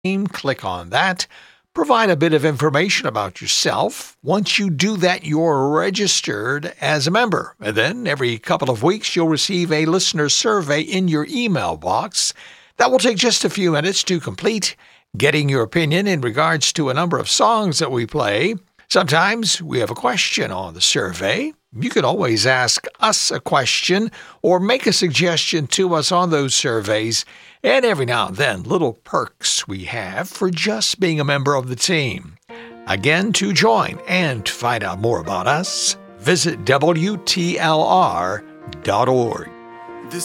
Click on that. Provide a bit of information about yourself. Once you do that, you're registered as a member. And then every couple of weeks, you'll receive a listener survey in your email box. That will take just a few minutes to complete, getting your opinion in regards to a number of songs that we play. Sometimes we have a question on the survey. You can always ask us a question or make a suggestion to us on those surveys. And every now and then, little perks we have for just being a member of the team. Again, to join and to find out more about us, visit WTLR.org.